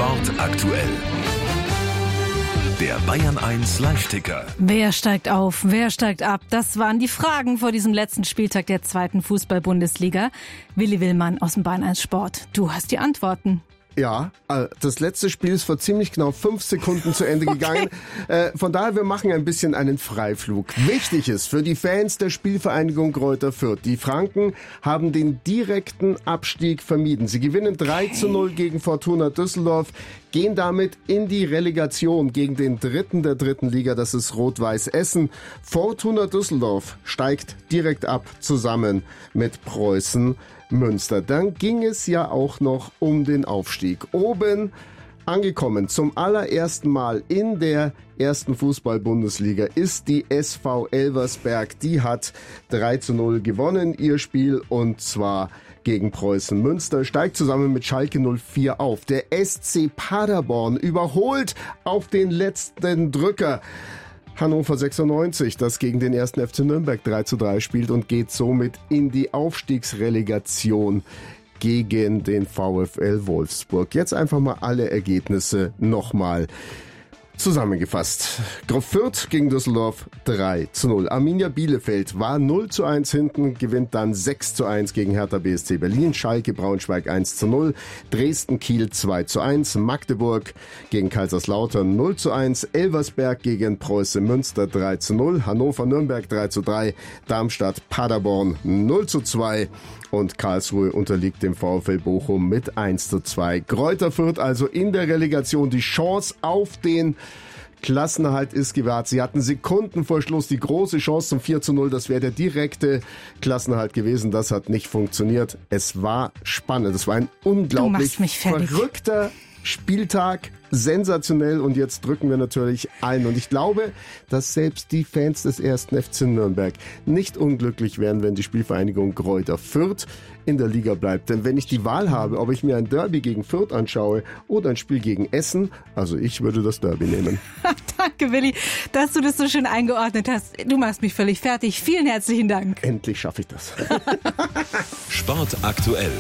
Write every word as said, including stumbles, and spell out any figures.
Sport aktuell. Der Bayern eins Live-Ticker. Wer steigt auf, wer steigt ab? Das waren die Fragen vor diesem letzten Spieltag der zweiten Fußball-Bundesliga. Willi Willmann aus dem Bayern eins Sport. Du hast die Antworten. Ja, das letzte Spiel ist vor ziemlich genau fünf Sekunden zu Ende gegangen. Okay. Von daher, wir machen ein bisschen einen Freiflug. Wichtig ist für die Fans der Spielvereinigung Greuther Fürth: Die Franken haben den direkten Abstieg vermieden. Sie gewinnen drei zu null gegen Fortuna Düsseldorf, gehen damit in die Relegation gegen den Dritten der dritten Liga, das ist Rot-Weiß Essen. Fortuna Düsseldorf steigt direkt ab, zusammen mit Preußen Münster. Dann ging es ja auch noch um den Aufstieg. Oben angekommen zum allerersten Mal in der ersten Fußball-Bundesliga ist die S V Elversberg. Die hat drei zu null gewonnen, ihr Spiel, und zwar gegen Preußen Münster, steigt zusammen mit Schalke null vier auf. Der S C Paderborn überholt auf den letzten Drücker Hannover sechsundneunzig, das gegen den ersten F C Nürnberg drei zu drei spielt und geht somit in die Aufstiegsrelegation gegen den VfL Wolfsburg. Jetzt einfach mal alle Ergebnisse nochmal zusammengefasst. Fürth gegen Düsseldorf drei zu null. Arminia Bielefeld war null zu eins hinten, gewinnt dann sechs zu eins gegen Hertha B S C Berlin. Schalke Braunschweig eins zu null. Dresden Kiel zwei zu eins. Magdeburg gegen Kaiserslautern null zu eins. Elversberg gegen Preußen Münster drei zu null. Hannover Nürnberg drei zu drei. Darmstadt Paderborn null zu zwei. Und Karlsruhe unterliegt dem VfL Bochum mit eins zu zwei. Greuther Fürth also in der Relegation. Die Chance auf den Klassenerhalt ist gewahrt. Sie hatten Sekunden vor Schluss die große Chance zum vier zu null. Das wäre der direkte Klassenerhalt gewesen. Das hat nicht funktioniert. Es war spannend. Es war ein unglaublich verrückter Spieltag. Sensationell, und jetzt drücken wir natürlich ein. Und ich glaube, dass selbst die Fans des ersten F C Nürnberg nicht unglücklich wären, wenn die Spielvereinigung Greuther Fürth in der Liga bleibt. Denn wenn ich die Wahl habe, ob ich mir ein Derby gegen Fürth anschaue oder ein Spiel gegen Essen, also ich würde das Derby nehmen. Danke, Willi, dass du das so schön eingeordnet hast. Du machst mich völlig fertig. Vielen herzlichen Dank. Endlich schaffe ich das. Sport aktuell,